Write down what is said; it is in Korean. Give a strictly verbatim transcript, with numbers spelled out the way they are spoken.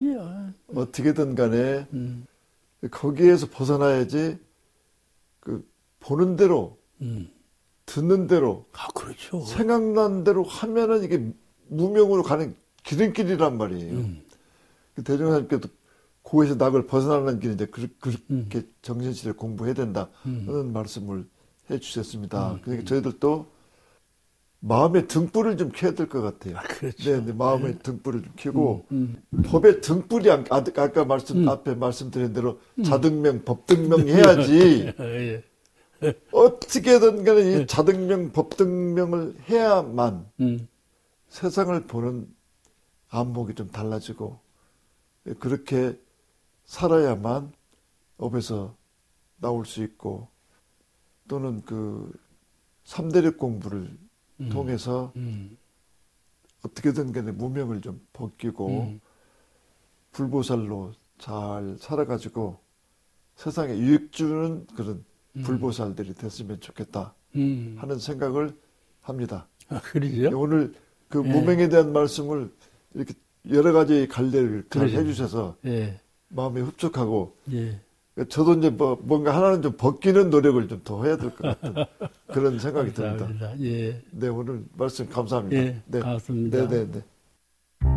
그럼요. 어떻게든 간에 음. 거기에서 벗어나야지 그 보는 대로 음. 듣는 대로 아, 그렇죠. 생각난 대로 하면은 이게 무명으로 가는 기름길이란 말이에요. 음. 대종사님께도 고에서 낙을 벗어나는 길인데 그렇게 음. 정신실을 공부해야 된다 음. 하는 말씀을 해주셨습니다. 음. 그러니까 저희들도 마음의 등불을 좀 켜야 될 것 같아요. 아, 그렇죠. 네, 네, 마음의 네. 등불을 좀 켜고 음. 법의 등불이 아- 아까 말씀 음. 앞에 말씀드린 대로 자등명, 법등명 해야지. 예. 어떻게든 간에 이 자등명, 법등명을 해야만 음. 세상을 보는 안목이 좀 달라지고 그렇게 살아야만 업에서 나올 수 있고 또는 그 삼대력 공부를 음. 통해서 음. 어떻게든 간에 무명을 좀 벗기고 음. 불보살로 잘 살아가지고 세상에 유익 주는 그런 음. 불보살들이 됐으면 좋겠다 음. 하는 생각을 합니다. 아, 그러죠? 오늘 그 예. 무명에 대한 말씀을 이렇게 여러 가지 갈래를 잘 그러죠. 해주셔서 예. 마음이 흡족하고 예. 저도 이제 뭐 뭔가 하나는 좀 벗기는 노력을 좀 더 해야 될 것 같은 그런 생각이 듭니다. 감사합니다. 예. 네, 오늘 말씀 감사합니다. 예, 네, 고맙습니다. 네, 네, 네.